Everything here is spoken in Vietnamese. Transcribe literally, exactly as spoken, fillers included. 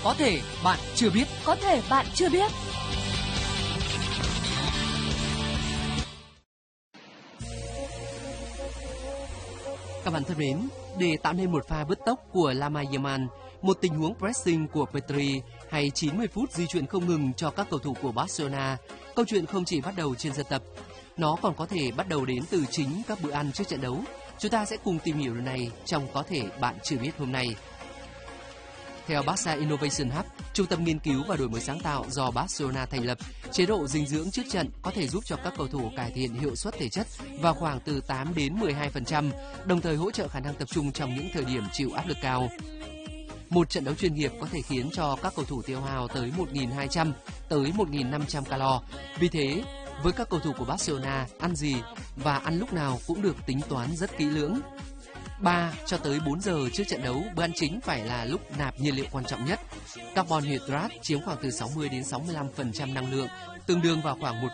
Có thể bạn chưa biết. Có thể bạn chưa biết. Các bạn thân mến, để tạo nên một pha bứt tốc của Lamine Yamal, một tình huống pressing của Pedri hay chín mươi phút di chuyển không ngừng cho các cầu thủ của Barcelona, câu chuyện không chỉ bắt đầu trên sân tập, nó còn có thể bắt đầu đến từ chính các bữa ăn trước trận đấu. Chúng ta sẽ cùng tìm hiểu điều này trong Có thể bạn chưa biết hôm nay. Theo Barca Innovation Hub, trung tâm nghiên cứu và đổi mới sáng tạo do Barcelona thành lập, chế độ dinh dưỡng trước trận có thể giúp cho các cầu thủ cải thiện hiệu suất thể chất vào khoảng từ tám đến mười hai phần trăm, đồng thời hỗ trợ khả năng tập trung trong những thời điểm chịu áp lực cao. Một trận đấu chuyên nghiệp có thể khiến cho các cầu thủ tiêu hao tới một nghìn hai trăm tới một nghìn năm trăm calo. Vì thế, với các cầu thủ của Barcelona, ăn gì và ăn lúc nào cũng được tính toán rất kỹ lưỡng. ba cho tới bốn giờ trước trận đấu, bữa ăn chính phải là lúc nạp nhiên liệu quan trọng nhất. Carbon hydrate chiếm khoảng từ sáu mươi đến sáu mươi lăm phần trăm năng lượng, tương đương vào khoảng một